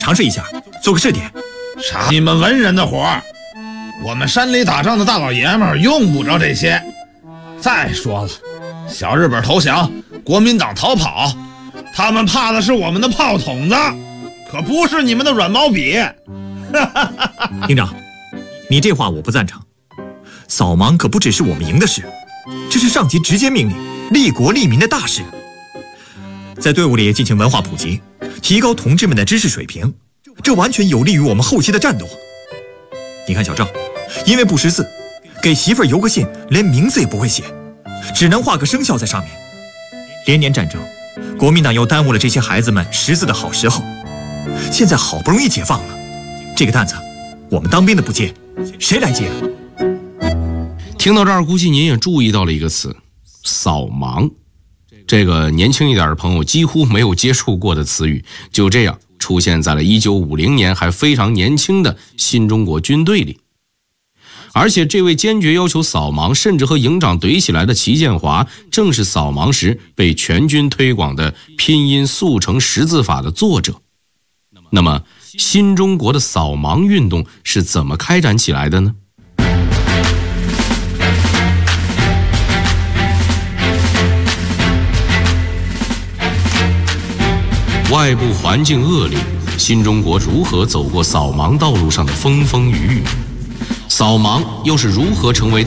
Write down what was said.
尝试一下，做个试点。 啥？你们文人的活儿，我们山里打仗的大老爷们儿用不着这些。再说了，小日本投降，国民党逃跑，他们怕的是我们的炮筒子，可不是你们的软毛笔。 营长，你这话我不赞成。扫盲可不只是我们营的事，这是上级直接命令，利国利民的大事。在队伍里进行文化普及，提高同志们的知识水平，这完全有利于我们后期的战斗。你看小赵，因为不识字，给媳妇儿邮个信，连名字也不会写，只能画个生肖在上面。连年战争，国民党又耽误了这些孩子们识字的好时候。现在好不容易解放了，这个担子我们当兵的不接，谁来接啊？ 听到这儿，估计您也注意到了一个词——扫盲。这个年轻一点的朋友几乎没有接触过的词语，就这样出现在了1950年还非常年轻的新中国军队里。而且这位坚决要求扫盲，甚至和营长怼起来的齐建华，正是扫盲时被全军推广的拼音速成识字法的作者。那么新中国的扫盲运动是怎么开展起来的呢？外部环境恶劣，新中国如何走过扫盲道路上的风风雨雨？扫盲又是如何成为